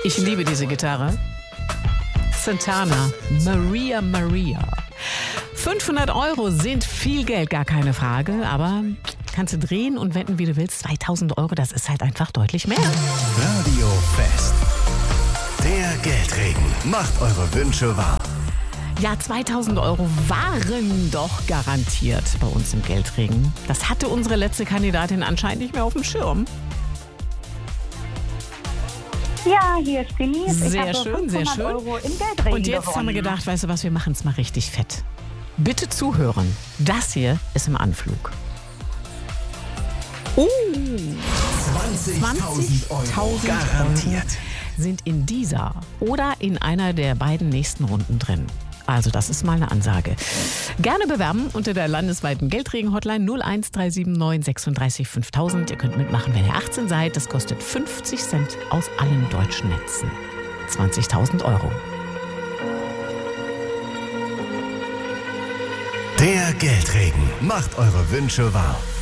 Ich liebe diese Gitarre. Santana, Maria Maria. 500 € sind viel Geld, gar keine Frage, aber kannst du drehen und wetten, wie du willst. 2000 €, das ist halt einfach deutlich mehr. Radio Fest. Der Geldregen macht eure Wünsche wahr. Ja, 2000 € waren doch garantiert bei uns im Geldregen. Das hatte unsere letzte Kandidatin anscheinend nicht mehr auf dem Schirm. Ja, hier ist Denise. Sehr schön, sehr schön. Euro im Geldregen Und jetzt haben wir gedacht, weißt du was, wir machen es mal richtig fett. Bitte zuhören. Das hier ist im Anflug. 20.000 € garantiert. Sind in dieser oder in einer der beiden nächsten Runden drin. Also das ist mal eine Ansage. Gerne bewerben unter der landesweiten Geldregen-Hotline 01379 36 5000. Ihr könnt mitmachen, wenn ihr 18 seid. Das kostet 50 Cent aus allen deutschen Netzen. 20.000 €. Der Geldregen macht eure Wünsche wahr.